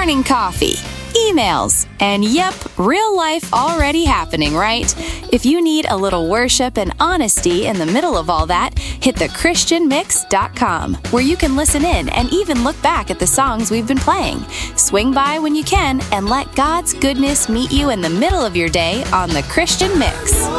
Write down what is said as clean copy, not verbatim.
morning coffee, emails, and yep, real life already happening, right? If you need a little worship and honesty in the middle of all that, hit thechristianmix.com, where you can listen in and even look back at the songs we've been playing. Swing by when you can and let God's goodness meet you in the middle of your day on The Christian Mix.